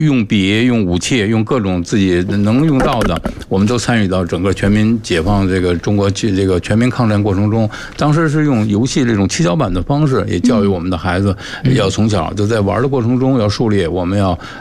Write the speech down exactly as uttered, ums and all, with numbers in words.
用笔、用武器、用各种自己能用到的，我们都参与到整个全民解放这个中国这个全民抗战过程中。当时是用游戏这种七巧板的方式，也教育我们的孩子，要从小就在玩的过程中要树立我们要